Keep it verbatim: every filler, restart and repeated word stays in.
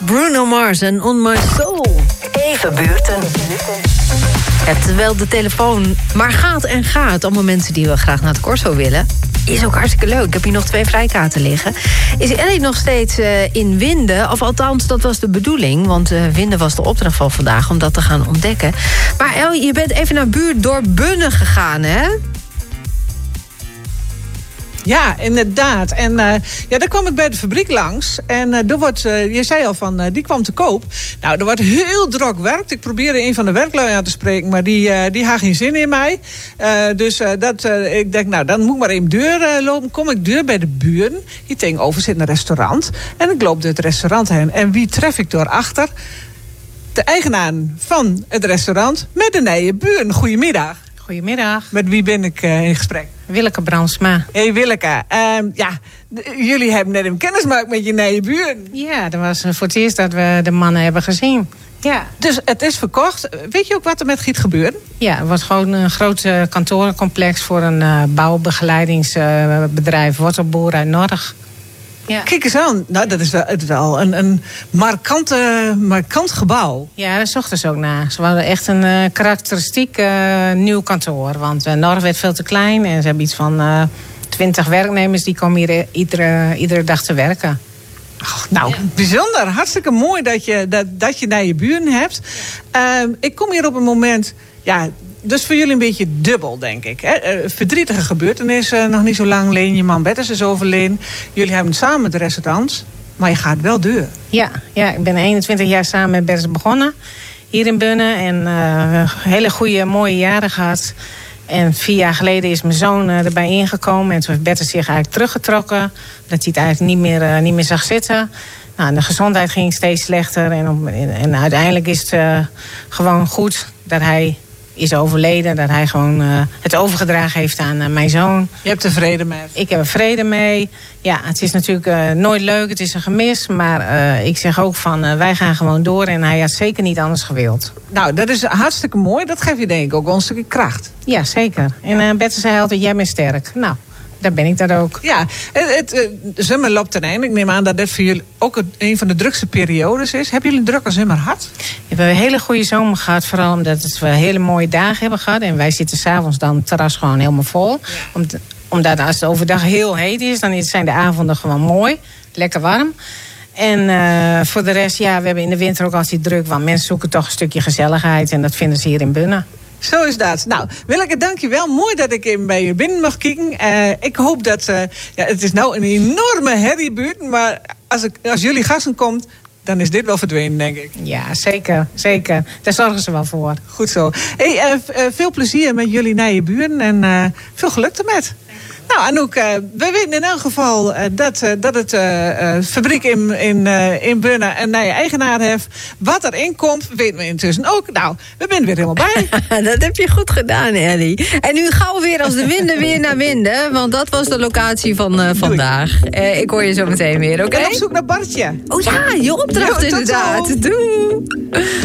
Bruno Mars en On My Soul. Even buurten. Ja, terwijl de telefoon maar gaat en gaat. Allemaal mensen die wel graag naar het Corso willen. Is ook hartstikke leuk. Ik heb hier nog twee vrijkaarten liggen. Is Ellie nog steeds uh, in Winden? Of althans, dat was de bedoeling. Want uh, Winden was de opdracht van vandaag om dat te gaan ontdekken. Maar Ellie, je bent even naar buurtdorp Bunne gegaan, hè? Ja, inderdaad. En uh, ja, daar kwam ik bij de fabriek langs. En uh, er wordt, uh, je zei al van, uh, die kwam te koop. Nou, er wordt heel druk werkt. Ik probeerde een van de werklui aan te spreken, maar die, uh, die had geen zin in mij. Uh, dus uh, dat, uh, ik denk, nou, dan moet ik maar even deur uh, lopen. Kom ik deur bij de buren. Hier tegenover zit een restaurant. En ik loop door het restaurant heen. En wie tref ik daarachter? De eigenaar van het restaurant met de nieuwe buren. Goedemiddag. Goedemiddag. Met wie ben ik uh, in gesprek? Willeke Brandsma. Hey Willeke, uh, ja, d- jullie hebben net een kennis gemaakt met je nieuwe buren. Ja, dat was voor het eerst dat we de mannen hebben gezien. Ja. Dus het is verkocht. Weet je ook wat er met giet gebeurt? Ja, het was gewoon een groot uh, kantorencomplex voor een uh, bouwbegeleidingsbedrijf, uh, Wortelboer uit Norg. Ja. Kijk eens aan. Nou, dat is wel, het is wel een, een markante, markant gebouw. Ja, daar zochten ze ook naar. Ze hadden echt een uh, karakteristiek uh, nieuw kantoor. Want uh, Norg werd veel te klein en ze hebben iets van uh, twintig werknemers die komen hier iedere, iedere dag te werken. Oh, nou, ja. Bijzonder. Hartstikke mooi dat je, dat, dat je naar je buren hebt. Ja. Uh, ik kom hier op een moment... Ja, dus voor jullie een beetje dubbel, denk ik. Hè? Uh, verdrietige gebeurtenis. Uh, nog niet zo lang geleden. Je man Betters is overleden. Jullie hebben samen het restaurant. Maar je gaat wel deur. Ja, ja, ik ben eenentwintig jaar samen met Betters begonnen. Hier in Bunne. En uh, hele goede, mooie jaren gehad. En vier jaar geleden is mijn zoon uh, erbij ingekomen. En toen heeft Betters zich eigenlijk teruggetrokken. Dat hij het eigenlijk niet meer, uh, niet meer zag zitten. Nou, de gezondheid ging steeds slechter. En, om, en, en uiteindelijk is het uh, gewoon goed dat hij is overleden. Dat hij gewoon uh, het overgedragen heeft aan uh, mijn zoon. Je hebt er vrede mee? Ik heb er vrede mee. Ja, het is natuurlijk uh, nooit leuk. Het is een gemis. Maar uh, ik zeg ook van uh, wij gaan gewoon door. En hij had zeker niet anders gewild. Nou, dat is hartstikke mooi. Dat geeft je denk ik ook wel een stukje kracht. Ja, zeker. En uh, Bette zei altijd, jij bent sterk. Nou, daar ben ik dat ook. Ja, het, het, het zomer loopt ten einde. Ik neem aan dat dit voor jullie ook een van de drukste periodes is. Hebben jullie een drukke zomer gehad? We hebben een hele goede zomer gehad. Vooral omdat we hele mooie dagen hebben gehad. En wij zitten s'avonds dan het terras gewoon helemaal vol. Ja. Om, omdat als het overdag heel heet is, dan zijn de avonden gewoon mooi. Lekker warm. En uh, voor de rest, ja, we hebben in de winter ook altijd druk. Want mensen zoeken toch een stukje gezelligheid. En dat vinden ze hier in Bunne. Zo is dat. Nou, Willeke, dank je wel. Mooi dat ik even bij je binnen mag kijken. Uh, ik hoop dat... Uh, ja, het is nou een enorme herriebuurt. Maar als, ik, als jullie gasten komt, dan is dit wel verdwenen, denk ik. Ja, zeker. Zeker. Daar zorgen ze wel voor. Goed zo. Hey, uh, uh, veel plezier met jullie naar je buren. En uh, veel geluk ermee. Nou, Anouk, uh, we weten in elk geval uh, dat, uh, dat het uh, uh, fabriek in, in, uh, in Bunne een nieuwe eigenaar heeft. Wat erin komt, weten we intussen ook. Nou, we zijn er weer helemaal bij. Dat heb je goed gedaan, Ellie. En nu gauw weer als de winden weer naar Winden. Want dat was de locatie van uh, vandaag. Uh, ik hoor je zo meteen weer, oké? Okay? En op zoek naar Bartje. Oh ja, je opdracht Jo, inderdaad. Doei.